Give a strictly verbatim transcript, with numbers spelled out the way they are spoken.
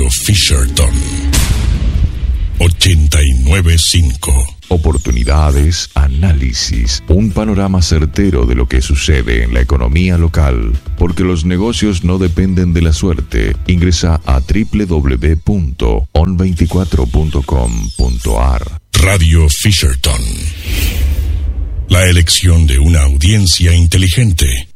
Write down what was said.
Radio Fisherton ochenta y nueve punto cinco. Oportunidades, análisis, un panorama certero de lo que sucede en la economía local, porque los negocios no dependen de la suerte. Ingresa a doble u doble u doble u punto on veinticuatro punto com punto a r. Radio Fisherton. La elección de una audiencia inteligente.